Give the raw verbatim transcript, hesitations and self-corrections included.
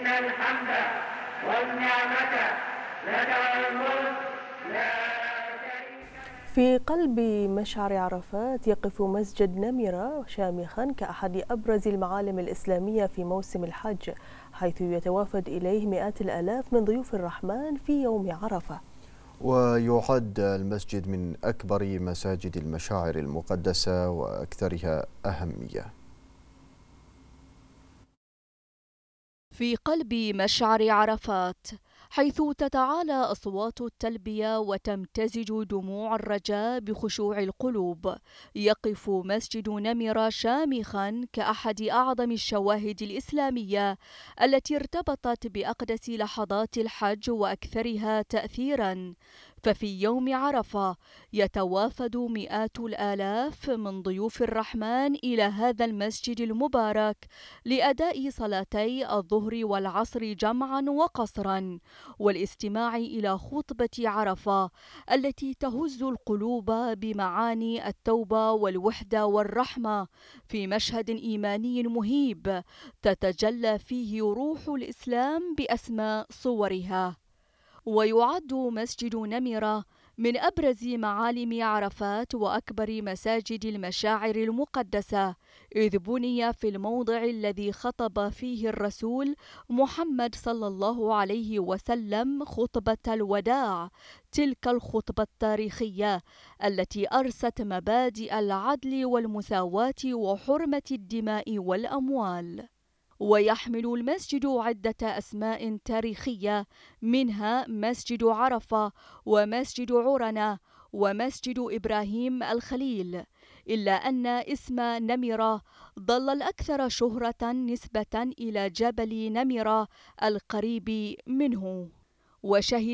الحمد والنعمة لك والملك لا شريك لك. في قلب مشعر عرفات يقف مسجد نمرة شامخا كأحد أبرز المعالم الإسلامية في موسم الحج، حيث يتوافد إليه مئات الآلاف من ضيوف الرحمن في يوم عرفة. ويعد المسجد من أكبر مساجد المشاعر المقدسة وأكثرها أهمية. في قلب مشعر عرفات، حيث تتعالى أصوات التلبية وتمتزج دموع الرجاء بخشوع القلوب، يقف مسجد نمرة شامخا كأحد أعظم الشواهد الإسلامية التي ارتبطت بأقدس لحظات الحج وأكثرها تأثيرا. ففي يوم عرفة يتوافد مئات الآلاف من ضيوف الرحمن إلى هذا المسجد المبارك لأداء صلاتي الظهر والعصر جمعا وقصرا، والاستماع إلى خطبة عرفة التي تهز القلوب بمعاني التوبة والوحدة والرحمة، في مشهد إيماني مهيب تتجلى فيه روح الإسلام بأسمى صورها. ويعد مسجد نمرة من أبرز معالم عرفات وأكبر مساجد المشاعر المقدسة، إذ بني في الموضع الذي خطب فيه الرسول محمد صلى الله عليه وسلم خطبة الوداع، تلك الخطبة التاريخية التي أرست مبادئ العدل والمساواة وحرمة الدماء والأموال. ويحمل المسجد عدة أسماء تاريخية، منها مسجد عرفة ومسجد عرنة ومسجد إبراهيم الخليل، إلا أن اسم نمرة ظل الأكثر شهرة نسبة إلى جبل نمرة القريب منه. وشهد